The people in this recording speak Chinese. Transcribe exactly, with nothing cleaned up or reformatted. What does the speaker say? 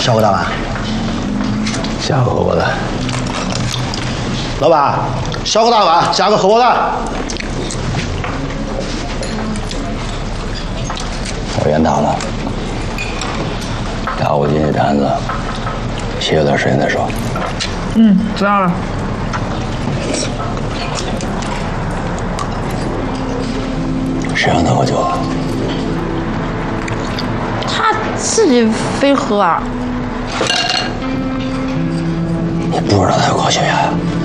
小个大碗。 下个荷包蛋。 老板，小个大碗，加个荷包蛋。 我原汤了。打我今天单子，歇一段时间再说。 嗯，知道了。 谁让他喝酒了？ 他自己非喝啊。 你不知道他有高血压呀？